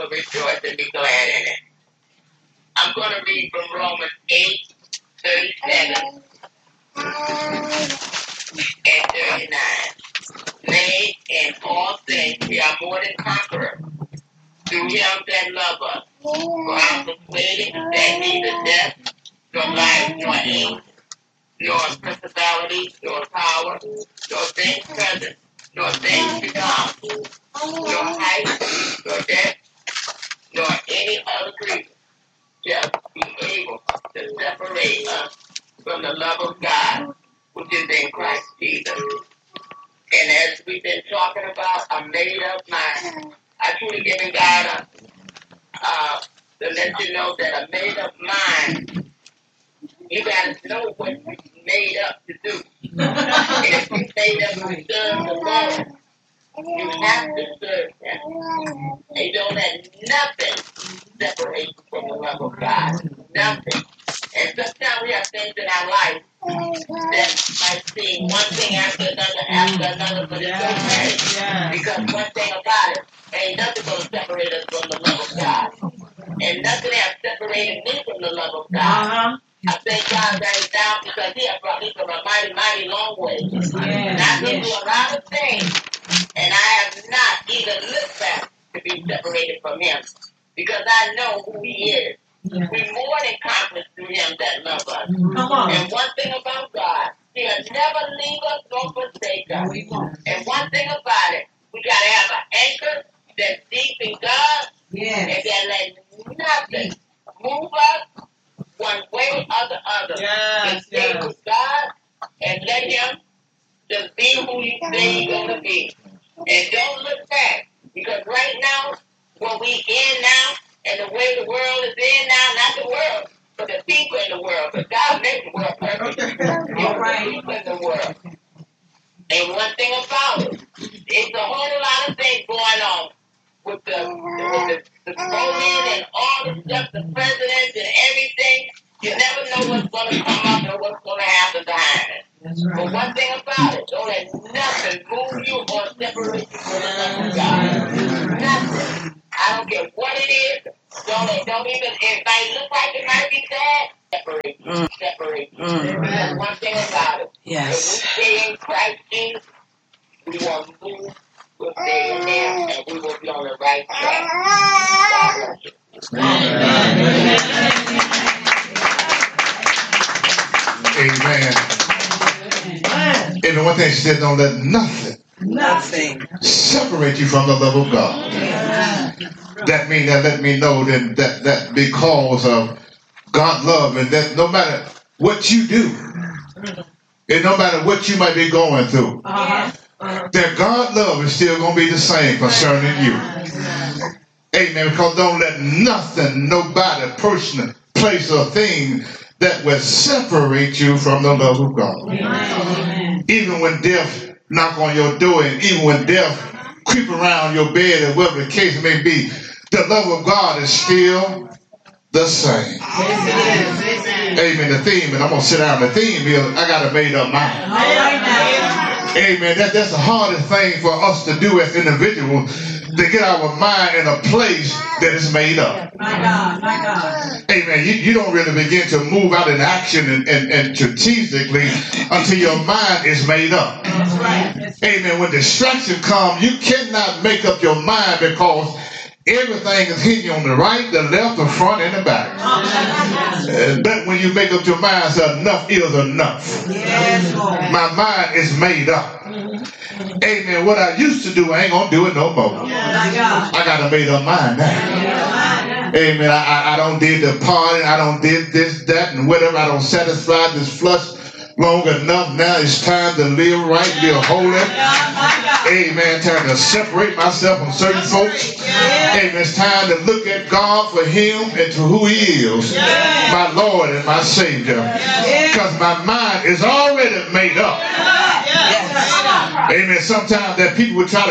will rejoice and be glad in it. I'm going to read from Romans 8:37 and 39. Nay, in all things we are more than conquerors through him that loved us. For I'm persuaded that neither death, nor life, nor angels, nor principalities, nor power, nor things present, nor things to come, nor height, nor depth, nor any other creature shall be able to separate us from the love of God, which is in Christ Jesus. And as we've been talking about a made-up mind, I truly giving God to let you know that a made-up mind, you got to know what you're made up to do. And if you're made up to serve the Lord, you have to serve Him. And don't let nothing separate you from the love of God. Nothing. And sometimes we have things in our life that might seem one thing after another, but it's okay. Because one thing about it, ain't nothing going to separate us from the love of God. And nothing has separated me from the love of God. I thank God that He's down because He has brought me from a mighty, mighty long way. And I've been through a lot of things, and I have not even looked back to be separated from Him because I know who He is. We more than conquerors through Him that love us. And one thing about God, He'll never leave us nor forsake us. And one thing about it, we got to have an anchor that's deep in God, and that let nothing move us one way or the other. Just stay with God and let Him just be who you say He's going to be. And don't look back, because right now, what we in now, and the way the world is in now, not the world, but the people in the world. But God made the world perfect. It's the people in the world. And one thing about it, it's a whole lot of things going on with the voting and all the stuff, the presidents and everything. You never know what's going to come up and what's going to happen behind it. But one thing about it, don't let nothing move you or separate you from the love of God. Nothing. I don't care what it is. Don't even, it might look like it might be bad. Separate. That's one thing about it. If we stay in Christ Jesus, we won't move. We'll stay in there and we will be on the right track. God bless you. Amen. And the one thing she said, don't let nothing separate you from the love of God. That means that let me know that because of God's love, and that no matter what you do, and no matter what you might be going through, that God's love is still going to be the same concerning you. Amen. Because don't let nothing, nobody, person, place, or thing that will separate you from the love of God. Even when death knock on your door, and even when death creep around your bed, or whatever the case may be, the love of God is still the same. Amen. The theme, and I'm going to sit down. The theme is, I got a made up mind. Amen. That's the hardest thing for us to do as individuals, to get our mind in a place that is made up. My God. Amen. You don't really begin to move out in action and strategically until your mind is made up. That's right. Amen. When distraction comes, you cannot make up your mind because everything is hitting you on the right, the left, the front, and the back. But when you make up your mind, so enough is enough. My mind is made up. Amen. What I used to do, I ain't going to do it no more. I got a made up mind now. Amen. I don't did the party. I don't did this, that, and whatever. I don't satisfy this flesh long enough. Now it's time to live right, live holy. Amen. Time to separate myself from certain folks. Amen. It's time to look at God for Him and to who He is, my Lord and my Savior. Because my mind is already made up. Amen. Sometimes that people will try to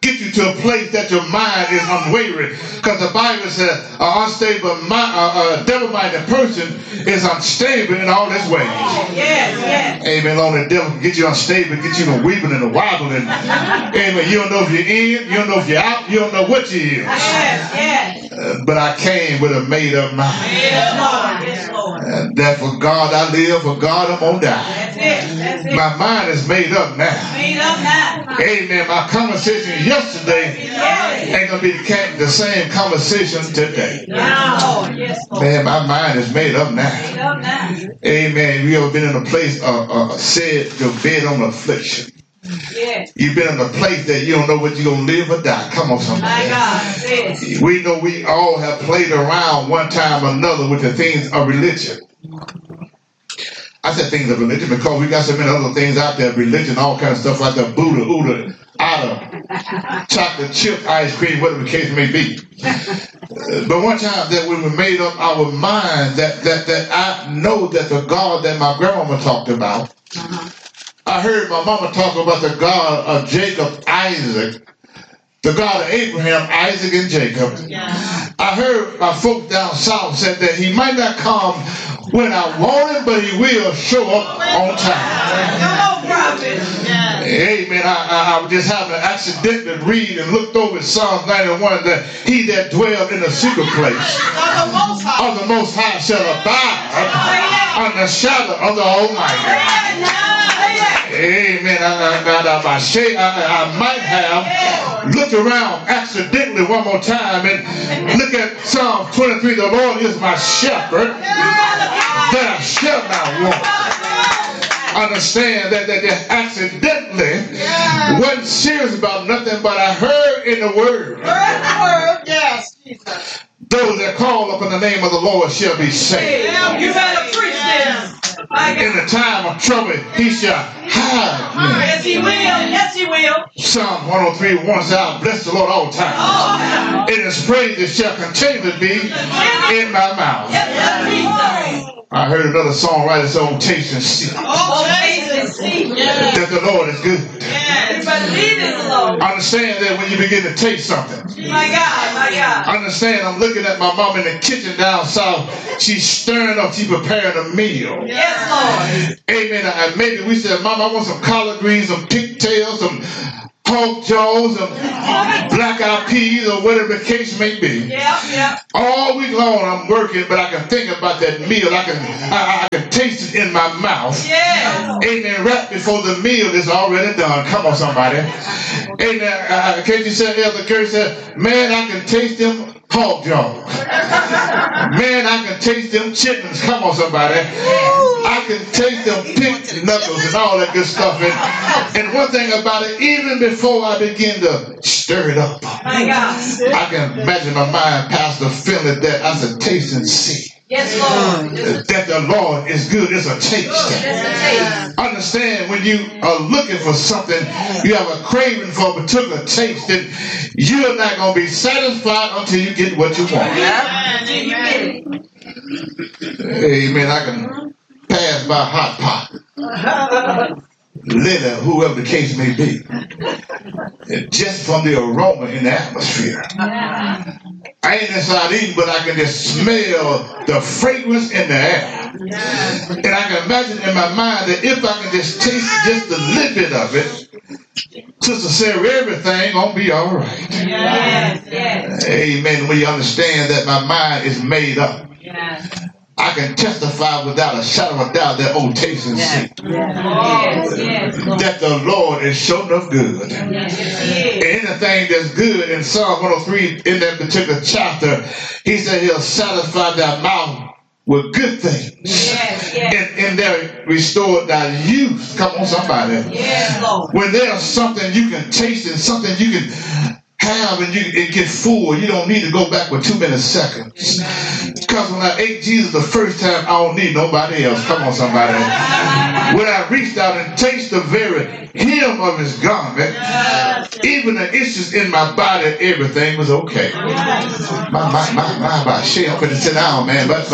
get you to a place that your mind is unwavering. Because the Bible says an unstable mind, devil-minded person is unstable in all his ways. Amen. Lord, the devil can get you unstable, get you to weeping and wobbling. Amen. You don't know if you're in, you don't know if you're out, you don't know what you is. But I came with a made-up mind. That for God I live, for God I'm gonna die. My mind is made up now. Amen. My conversation yesterday ain't gonna be the same conversation today. Man, my mind is made up now. Amen. You ever been in a place said your bed on affliction? You've been in a place that you don't know whether you're going to live or die. Come on, somebody. We know we all have played around one time or another with the things of religion. I said things of religion because we got so many other things out there, religion, all kind of stuff like that, Buddha, Uda, Ada, chocolate chip, ice cream, whatever the case may be. But one time that when we made up our mind that I know that the God that my grandmama talked about, I heard my mama talk about the God of Jacob, Isaac, the God of Abraham, Isaac, and Jacob. I heard my folk down south said that he might not come when I want him, but he will show up on time. Come on, prophet. Amen. I was just having an accident to read and looked over Psalms 91 that he that dwelled in the secret place of the Most High shall abide under the shadow of the Almighty. Amen. I might have looked around accidentally one more time and look at Psalm 23. The Lord is my shepherd, that I shall not want. Understand that accidentally wasn't serious about nothing, but I heard in the word. Yes, Jesus. Those that call upon the name of the Lord shall be saved. You better preach this. In the time of trouble, he shall hide me. Yes, he will. Yes, he will. Psalm 103:1 says, I'll bless the Lord all times. And his praises shall continually be in my mouth. I heard another songwriter say, oh, taste and see. Oh, taste and see. That the Lord is good. Understand that when you begin to taste something. My God. Understand, I'm looking at my mom in the kitchen down south. She's stirring up, she's preparing a meal. Yes, Lord. Amen. And maybe we said, Mom, I want some collard greens, some pigtails, some pork jaws, some black eyed peas, or whatever the case may be. All week long I'm working, but I can think about that meal. I can taste it in my mouth. Amen. Right before the meal is already done. Come on, somebody. Amen. Can't you say, Elder Curry said, man, I can taste them pork jaws. Man, I can taste them chitlins. Come on, somebody. I can taste them pig knuckles and all that good stuff. And one thing about it, even before I begin to stir it up, I can imagine my mind past the feeling that I said, taste and see. Yes, Lord. That the Lord is good. It's a taste. Understand, when you are looking for something, you have a craving for a particular taste, and you're not going to be satisfied until you get what you want. Amen. I can pass by hot pot, litter, whoever the case may be, just from the aroma in the atmosphere. I ain't inside eating, but I can just smell the fragrance in the air. And I can imagine in my mind that if I can just taste just a little bit of it, Sister Sarah, everything gonna be all right. Amen. When you understand that my mind is made up, I can testify without a shadow of a doubt that old taste and see that the Lord is sure enough good. And anything that's good in Psalm 103 in that particular chapter, he said he'll satisfy thy mouth with good things. And they'll restore thy youth. Come on, somebody. When there's something you can taste and something you can have and you get full, you don't need to go back with 2 minutes seconds. Because when I ate Jesus the first time, I don't need nobody else. Come on, somebody. When I reached out and tasted the very hem of his garment, even the issues in my body, everything was okay. My shit, I'm going to sit down, man. But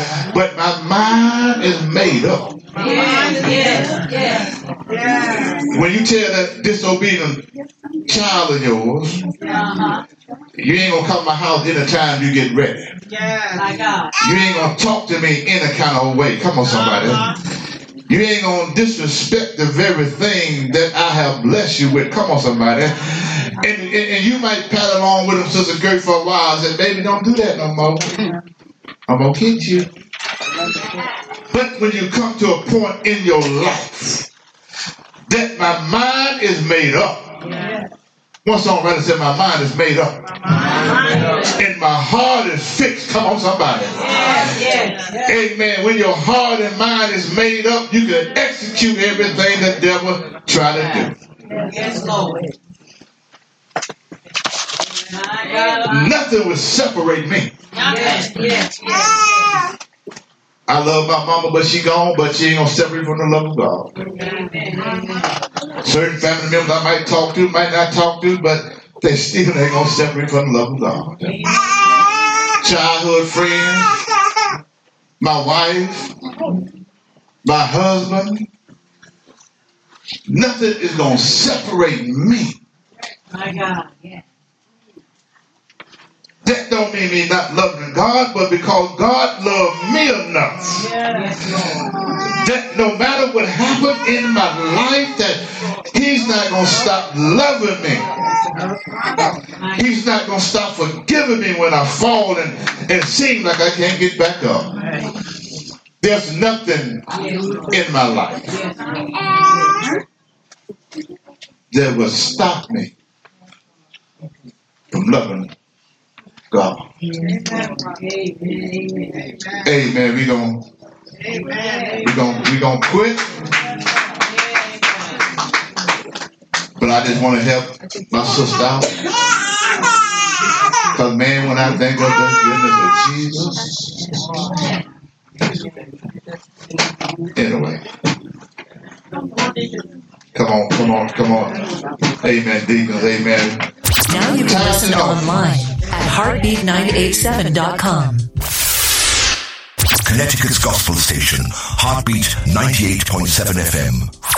my mind is made up. when you tell that disobedient child of yours, you ain't gonna come to my house anytime you get ready. You ain't gonna talk to me any kind of way. Come on, somebody. You ain't gonna disrespect the very thing that I have blessed you with. Come on, somebody. And you might pat along with him, Sister Gert, for a while and say, baby, don't do that no more. I'm gonna kick you. But when you come to a point in your life that my mind is made up. One songwriter said, my mind is made up. And my heart is fixed. Come on, somebody. Amen. When your heart and mind is made up, you can execute everything the devil try to do. Yes, Lord. Nothing will separate me. I love my mama, but she gone, but she ain't gonna separate from the love of God. Certain family members I might talk to, might not talk to, but they still ain't gonna separate from the love of God. Childhood friends, my wife, my husband, nothing is gonna separate me. My God, yeah. That don't mean me not loving God, but because God loved me enough. That no matter what happened in my life, that he's not going to stop loving me. He's not going to stop forgiving me when I fall and it seems like I can't get back up. There's nothing in my life that will stop me from loving God. Amen. We gonna quit. But I just want to help my sister out. Because man, when I think of the goodness of Jesus. Anyway. Come on. Amen, deacons. Amen. Now you can listen online at heartbeat987.com. Connecticut's gospel station, Heartbeat 98.7 FM.